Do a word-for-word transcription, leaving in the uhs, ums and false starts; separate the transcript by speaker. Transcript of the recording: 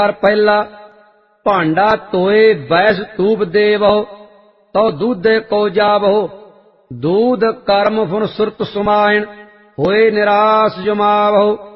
Speaker 1: ਪਹਿਲਾ ਭਾਂਡਾ ਤੋਏ ਬੈਸ ਤੂਪ ਦੇਵਹੁ ਤਉ ਦੂਧੇ ਕੋ ਜਾਵਹੁ ਦੂਧ ਕਰਮ ਫੁਨ ਸੁਰਤ ਸੁਮਾਇਣ ਹੋਏ ਨਿਰਾਸ ਜਮਾਵਹੁ